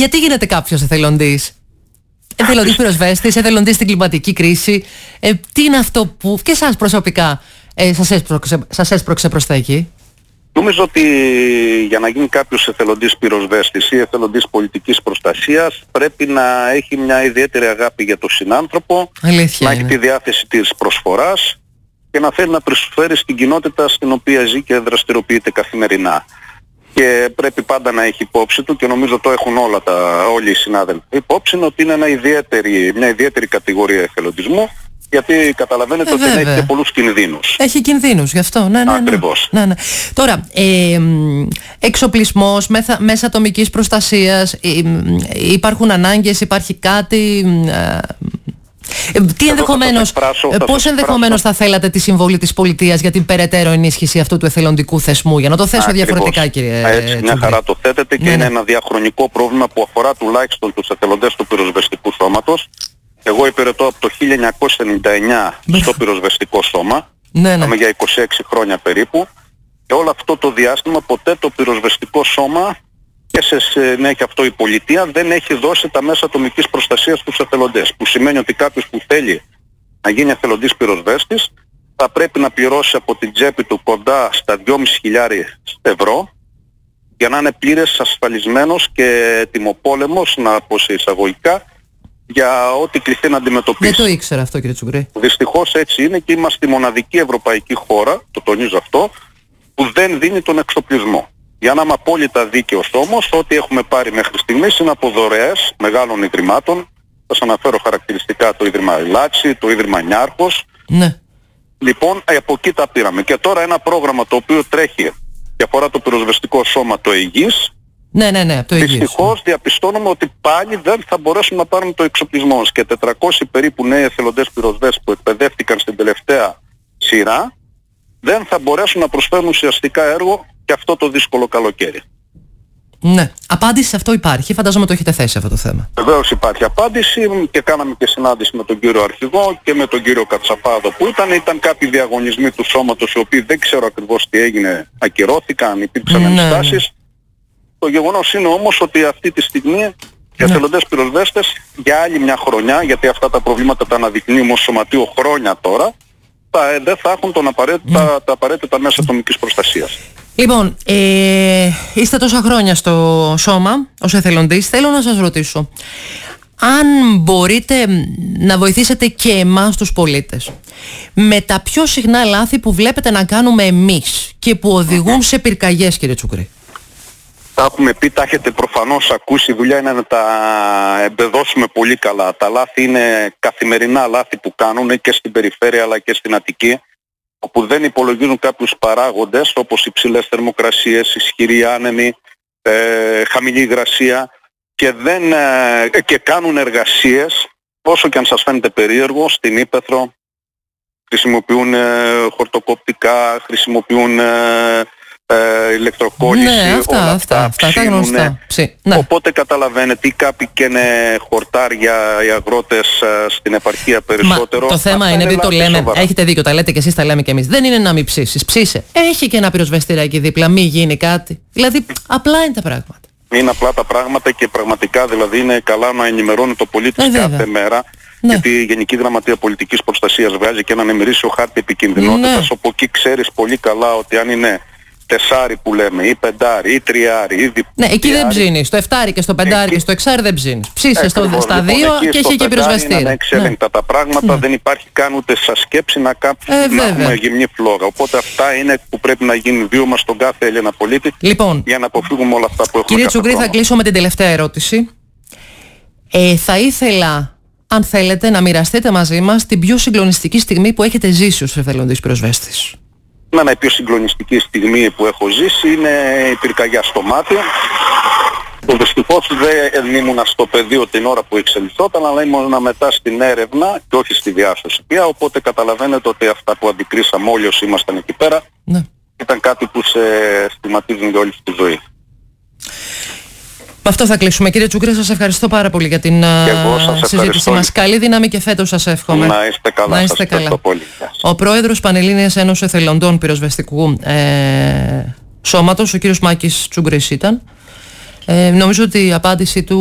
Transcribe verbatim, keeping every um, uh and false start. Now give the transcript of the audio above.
γιατί γίνεται κάποιος εθελοντής? Εθελοντής πυροσβέστης, εθελοντής στην κλιματική κρίση. Ε, τι είναι αυτό που και εσάς προσωπικά ε, σας, έσπρωξε, σας έσπρωξε προς τα εκεί? Νομίζω ότι για να γίνει κάποιος εθελοντής πυροσβέστης ή εθελοντής πολιτικής προστασίας πρέπει να έχει μια ιδιαίτερη αγάπη για τον συνάνθρωπο, Αλήθεια να είναι. έχει τη διάθεση της προσφοράς και να θέλει να προσφέρει στην κοινότητα στην οποία ζει και δραστηριοποιείται καθημερινά. Και πρέπει πάντα να έχει υπόψη του, και νομίζω το έχουν όλα τα, όλοι οι συνάδελφοι υπόψη, ότι είναι ένα ιδιαίτερη, μια ιδιαίτερη κατηγορία εθελοντισμού, γιατί καταλαβαίνετε ε, ότι έχει και πολλούς κινδύνους. Έχει κινδύνους γι' αυτό, ναι, ναι, ναι. Ακριβώς. Ναι, ναι. Τώρα, ε, εξοπλισμός, μέσα, μέσα ατομικής προστασίας, ε, υπάρχουν ανάγκες, υπάρχει κάτι... Ε, τι ενδεχομένως, πώς ενδεχομένως θα θέλατε τη συμβολή της πολιτείας για την περαιτέρω ενίσχυση αυτού του εθελοντικού θεσμού, για να το θέσω Ακριβώς. διαφορετικά, κύριε Έτσι, μια Τσουγκρή. χαρά το θέτετε, και ναι, είναι ναι. ένα διαχρονικό πρόβλημα που αφορά τουλάχιστον τους εθελοντές του πυροσβεστικού σώματος. Εγώ υπηρετώ από το χίλια εννιακόσια ενενήντα εννιά στο πυροσβεστικό σώμα, ναι, ναι. Πάμε για είκοσι έξι χρόνια περίπου, και όλο αυτό το διάστημα ποτέ το πυροσβεστικό σώμα και σε συνέχεια αυτό η πολιτεία δεν έχει δώσει τα μέσα ατομικής προστασίας στους εθελοντές. Που σημαίνει ότι κάποιος που θέλει να γίνει εθελοντής πυροσβέστης θα πρέπει να πληρώσει από την τσέπη του κοντά στα δυόμισι χιλιάδες ευρώ για να είναι πλήρες ασφαλισμένος και τιμοπόλεμος, να πω σε εισαγωγικά, για ό,τι κληθεί να αντιμετωπίσει. Δεν το ήξερα αυτό, κύριε Τσουγκρή. Δυστυχώς έτσι είναι, και είμαστε η μοναδική ευρωπαϊκή χώρα, το τονίζω αυτό, που δεν δίνει τον εξοπλισμό. Για να είμαι απόλυτα δίκαιος όμως, ό,τι έχουμε πάρει μέχρι στιγμής είναι από δωρεές μεγάλων ιδρυμάτων. Θα σας αναφέρω χαρακτηριστικά το Ίδρυμα Λάτσι, το Ίδρυμα Νιάρχος. Ναι. Λοιπόν, από εκεί τα πήραμε. Και τώρα ένα πρόγραμμα το οποίο τρέχει και αφορά το πυροσβεστικό σώμα, το Αιγής. Ναι, ναι, ναι, από το Αιγής. Δυστυχώς διαπιστώνουμε ότι πάλι δεν θα μπορέσουν να πάρουν το εξοπλισμό μας, και τετρακόσιοι περίπου νέοι εθελοντές πυροσβέστες που εκπαιδεύτηκαν στην τελευταία σειρά δεν θα μπορέσουν να προσφέρουν ουσιαστικά έργο και αυτό το δύσκολο καλοκαίρι. Ναι. Απάντηση σε αυτό υπάρχει. Φαντάζομαι το έχετε θέσει αυτό το θέμα. Βεβαίως υπάρχει απάντηση, και κάναμε και συνάντηση με τον κύριο Αρχηγό και με τον κύριο Κατσαπάδο που ήταν. Ήταν κάποιοι διαγωνισμοί του σώματος οι οποίοι δεν ξέρω ακριβώς τι έγινε, ακυρώθηκαν, υπήρξαν Ναι. ενστάσεις. Το γεγονός είναι όμως ότι αυτή τη στιγμή οι εθελοντές πυροσβέστες για άλλη μια χρονιά, γιατί αυτά τα προβλήματα τα αναδεικνύουμε ως σωματείο χρόνια τώρα, θα, δεν θα έχουν τον απαραίτητα, τα απαραίτητα μέσα ατομικής προστασίας. Λοιπόν, ε, είστε τόσα χρόνια στο σώμα ως εθελοντής. Θέλω να σας ρωτήσω αν μπορείτε να βοηθήσετε και εμάς τους πολίτες με τα πιο συχνά λάθη που βλέπετε να κάνουμε εμείς και που οδηγούν σε πυρκαγιές, κύριε Τσουγκρή. Τα έχουμε πει, τα έχετε προφανώς ακούσει, η δουλειά είναι να τα εμπεδώσουμε πολύ καλά. Τα λάθη είναι καθημερινά λάθη που κάνουν και στην περιφέρεια αλλά και στην Αττική, όπου δεν υπολογίζουν κάποιους παράγοντες όπως υψηλές θερμοκρασίες, ισχυροί άνεμοι, ε, χαμηλή υγρασία, και, δεν, ε, και κάνουν εργασίες, όσο και αν σας φαίνεται περίεργο, στην ύπαιθρο. Χρησιμοποιούν ε, χορτοκοπτικά, χρησιμοποιούν ε, ε, ηλεκτροκόλληση, ναι, αυτά, όλα αυτά, αυτά, αυτά τα γνωστά. Ψη, ναι. Οπότε καταλαβαίνετε, ή κάποιοι καίνε χορτάρια οι αγρότες ε, στην επαρχία περισσότερο. Μα, το θέμα αυτά είναι, επειδή το λέμε, σοβαρά. έχετε δίκιο, τα λέτε και εσείς, τα λέμε και εμείς. Δεν είναι να μην ψήσεις. Ψήσε. Έχει και ένα πυροσβεστηράκι δίπλα, μη γίνει κάτι. Δηλαδή, απλά είναι τα πράγματα. Είναι απλά τα πράγματα, και πραγματικά δηλαδή είναι καλά να ενημερώνει το πολίτη ε, κάθε μέρα. Ναι. Γιατί η Γενική Γραμματεία Πολιτικής Προστασίας βγάζει και έναν ημερήσιο χάρτη επικινδυνότητας, ναι. όπου εκεί ξέρεις πολύ καλά ότι αν είναι τεσάρι που λέμε, ή πεντάρι, ή τριάρι, ή διπλάρι. Ναι, εκεί δεν ψήνεις. Στο εφτάρι και στο πεντάρι εκεί... και στο εξάρι δεν ψήνεις. Ψήσε στο, στα λοιπόν, δύο και έχει και πυροσβεστήρα. Είναι εξέλεγκτα ναι. τα πράγματα, ναι. δεν υπάρχει καν ούτε σαν σκέψη να, κάψουμε, ε, να έχουμε γυμνή φλόγα. Οπότε αυτά είναι που πρέπει να γίνει βίωμα στον κάθε Έλληνα πολίτη, λοιπόν, για να αποφύγουμε όλα αυτά που έχουμε. Κύριε Τσουγκρή, θα κλείσω με την τελευταία ερώτηση. Ε, θα ήθελα, αν θέλετε, να μοιραστείτε μαζί μας την πιο συγκλονιστική στιγμή που έχετε ζήσει ως εθελοντής πυροσβέστης. Εμένα η πιο συγκλονιστική στιγμή που έχω ζήσει είναι η πυρκαγιά στο Μάτι. Το δυστυχώς δεν ήμουν στο πεδίο την ώρα που εξελισσόταν, αλλά ήμουν μετά στην έρευνα και όχι στη διάσωση πια, οπότε καταλαβαίνετε ότι αυτά που αντικρίσαμε όλοι όσοι ήμασταν εκεί πέρα, ναι. ήταν κάτι που σε στιγματίζουν για όλη τη ζωή. Με αυτό θα κλείσουμε. Κύριε Τσουγκρή, σας ευχαριστώ πάρα πολύ για την συζήτησή μας. Καλή δύναμη και φέτος σας εύχομαι. Να είστε καλά. Να είστε καλά. Πολύ. Ο πρόεδρος Πανελλήνιας Ένωσης Εθελοντών Πυροσβεστικού ε, Σώματος, ο κύριος Μάκης Τσουγκρής ήταν. Ε, νομίζω ότι η απάντησή του